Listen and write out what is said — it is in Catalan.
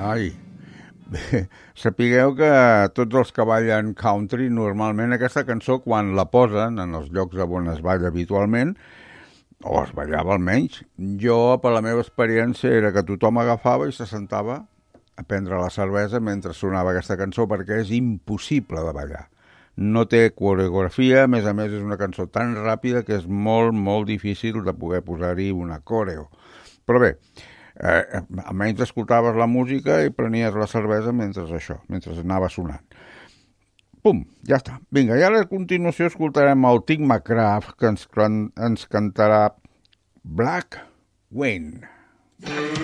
Ai, bé, sapigueu que tots els que ballen country, normalment aquesta cançó, quan la posen en els llocs on es balla habitualment, o es ballava almenys, jo, per la meva experiència, era que tothom agafava i se sentava a prendre la cervesa mentre sonava aquesta cançó, perquè és impossible de ballar. No té coreografia, a més és una cançó tan ràpida que és molt, molt difícil de poder posar-hi una coreo. Però bé, almenys escoltaves la música i prenies la cervesa mentre anava sonant. Pum, ja està. Vinga, i ara a continuació escoltarem el Tim McGrath, que ens cantarà Black Wind.